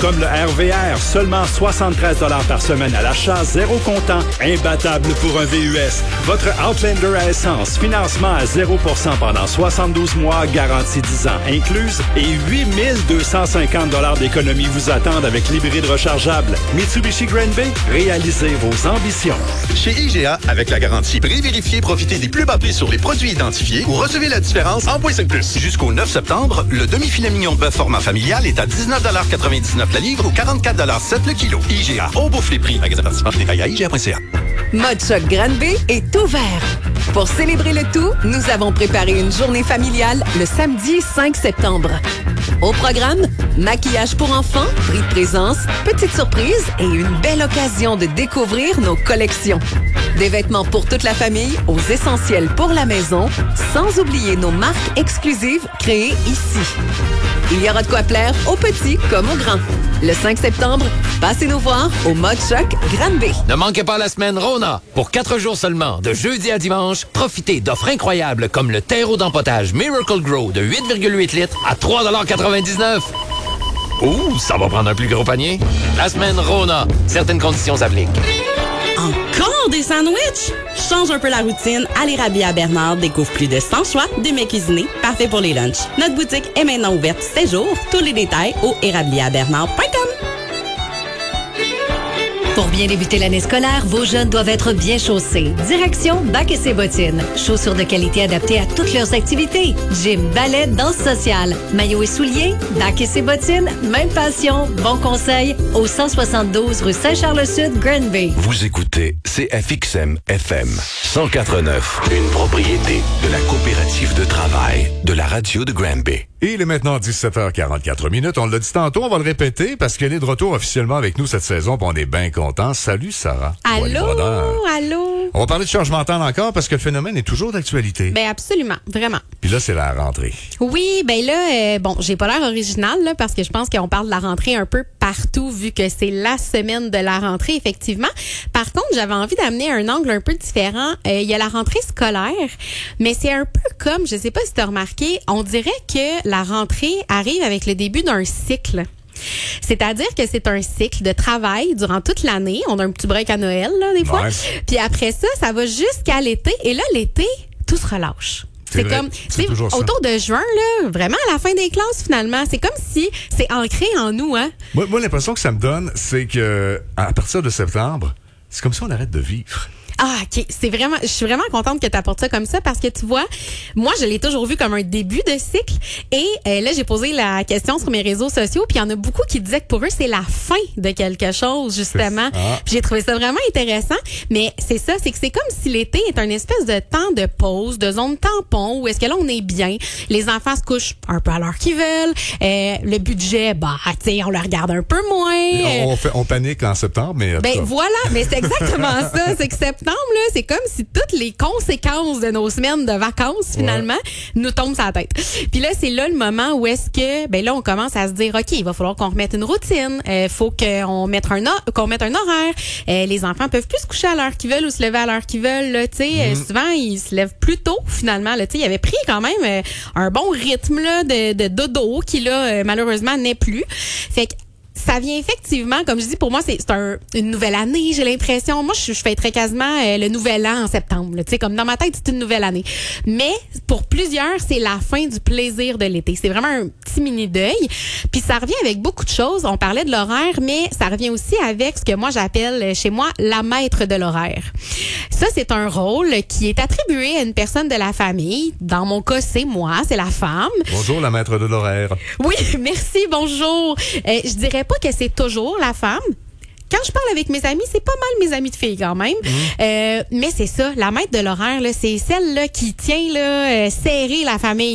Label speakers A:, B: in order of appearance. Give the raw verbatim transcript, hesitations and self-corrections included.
A: comme le R V R, seulement soixante-treize dollars par semaine à l'achat, zéro comptant, imbattable pour un V U S. Votre Outlander à essence, financement à zéro pour cent pendant soixante-douze mois, garantie dix ans incluse, et huit mille deux cent cinquante dollars d'économie vous attendent avec l'hybride rechargeable. Mitsubishi Grand Bay, réalisez vos ambitions.
B: Chez I G A, avec la garantie pré-vérifiée, profitez des plus bas prix sur les produits identifiés ou recevez la différence en point cinq plus. Jusqu'au neuf septembre, le demi-filet mignon de bœuf format familial est à dix-neuf quatre-vingt-dix-neuf la livre ou quarante-quatre sept le kilo. I G A, on bouffe les prix. Magasin participant, détail à I G A point C A.
C: Mode Choc Granby est ouvert. Pour célébrer le tout, nous avons préparé une journée familiale le samedi cinq septembre. Au programme, maquillage pour enfants, prix de présence, petite surprise et une belle occasion de découvrir nos collections. Des vêtements pour toute la famille, aux essentiels pour la maison, sans oublier nos marques exclusives créées ici. Il y aura de quoi plaire aux petits comme aux grands. Le cinq septembre, passez nous voir au Mode Choc Granby.
D: Ne manquez pas la semaine Rona. Pour quatre jours seulement, de jeudi à dimanche, profitez d'offres incroyables comme le terreau d'empotage Miracle Grow de huit virgule huit litres à trois quatre-vingt-dix-neuf. Ouh, ça va prendre un plus gros panier. La semaine Rona. Certaines conditions s'appliquent.
E: Encore des sandwichs? Change un peu la routine. Allez Rabia à Bernard découvre plus de cent choix de mets cuisinés parfaits pour les lunchs. Notre boutique est maintenant ouverte sept jours. Tous les détails au érablia bernard point com.
F: Pour bien débuter l'année scolaire, vos jeunes doivent être bien chaussés. Direction Bac et ses bottines. Chaussures de qualité adaptées à toutes leurs activités. Gym, ballet, danse sociale. Maillots et souliers, Bac et ses bottines, même passion, bon conseil. Au cent soixante-douze rue Saint-Charles-Sud, Granby.
G: Vous écoutez C F X M F M cent quatre neuf, une propriété de la coopérative de travail de la radio de Granby.
H: Et il est maintenant dix-sept heures quarante-quatre minutes. On l'a dit tantôt, on va le répéter parce qu'elle est de retour officiellement avec nous cette saison. Puis on est bien contents. Salut Sarah.
I: Allô, allô.
H: On va parler de changement de temps encore parce que le phénomène est toujours d'actualité.
I: Ben absolument, vraiment.
H: Puis là, c'est la rentrée.
I: Oui, ben là, euh, bon, j'ai pas l'air originale là, parce que je pense qu'on parle de la rentrée un peu partout vu que c'est la semaine de la rentrée, effectivement. Par contre, j'avais envie d'amener un angle un peu différent. Euh, il y a la rentrée scolaire, mais c'est un peu comme, je sais pas si tu as remarqué, on dirait que la rentrée arrive avec le début d'un cycle. C'est-à-dire que c'est un cycle de travail durant toute l'année. On a un petit break à Noël, là, des fois. Ouais. Puis après ça, ça va jusqu'à l'été. Et là, l'été, tout se relâche. C'est, c'est comme, c'est autour de juin, là, vraiment à la fin des classes, finalement. C'est comme si c'est ancré en nous, hein.
H: Moi, moi l'impression que ça me donne, c'est que à partir de septembre, c'est comme si on arrête de vivre.
I: Ah, OK. C'est vraiment, je suis vraiment contente que tu apportes ça comme ça parce que tu vois, moi, je l'ai toujours vu comme un début de cycle. Et euh, là, j'ai posé la question sur mes réseaux sociaux, puis il y en a beaucoup qui disaient que pour eux, c'est la fin de quelque chose, justement. Ah. Puis j'ai trouvé ça vraiment intéressant. Mais c'est ça, c'est que c'est comme si l'été est un espèce de temps de pause, de zone tampon, où est-ce que là, on est bien. Les enfants se couchent un peu à l'heure qu'ils veulent. Euh, le budget, bah, tu sais, on le regarde un peu moins.
H: On, fait, on panique en septembre, mais...
I: Ben voilà, mais c'est exactement ça. C'est que septembre, là, c'est comme si toutes les conséquences de nos semaines de vacances, finalement, ouais. nous tombent sur la tête. Puis là, c'est là le moment où est-ce que, ben là, on commence à se dire, OK, il va falloir qu'on remette une routine. Il euh, faut qu'on mette un, o- qu'on mette un horaire. Euh, les enfants peuvent plus se coucher à l'heure qu'ils veulent ou se lever à l'heure qu'ils veulent. Tu sais, mm-hmm. euh, souvent, ils se lèvent plus tôt, finalement. Tu sais, ils avaient pris quand même euh, un bon rythme là, de, de dodo qui, là, euh, malheureusement, n'est plus. Fait que ça vient effectivement, comme je dis, pour moi, c'est, c'est un, une nouvelle année, j'ai l'impression. Moi, je, je fêterais quasiment euh, le nouvel an en septembre. Tu sais, comme dans ma tête, c'est une nouvelle année. Mais pour plusieurs, c'est la fin du plaisir de l'été. C'est vraiment un petit mini-deuil. Puis ça revient avec beaucoup de choses. On parlait de l'horaire, mais ça revient aussi avec ce que moi, j'appelle chez moi la maître de l'horaire. Ça, c'est un rôle qui est attribué à une personne de la famille. Dans mon cas, c'est moi, c'est la femme.
H: Bonjour, la maître de l'horaire.
I: Oui, merci, bonjour. Euh, je dirais pas que c'est toujours la femme. Quand je parle avec mes amis, c'est pas mal mes amis de filles quand même. Mmh. Euh, mais c'est ça, la maître de l'horaire, là, c'est celle là qui tient là, euh, serré la famille.